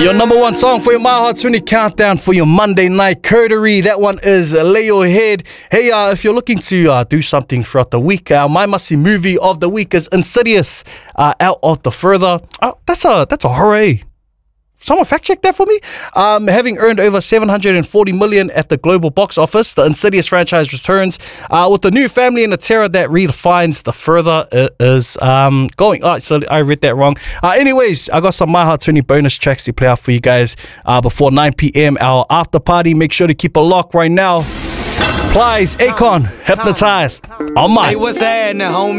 Your number one song for your My Heart 20 countdown for your Monday night coterie. That one is Lay Your Head. Hey, if you're looking to do something throughout the week, our My Must See movie of the week is Insidious, Out of the Further. That's a hooray. Someone fact check that for me. Having earned over 740 million at the global box office, the Insidious franchise returns with a new family and a terror that redefines the further it is going. Oh, so I read that wrong. Anyways, I got some My Heart 20 bonus tracks to play out for you guys before 9 p.m. our after party. Make sure to keep a lock right now. Plies, Akon, Hypnotized on my. Hey, what's happening, homie?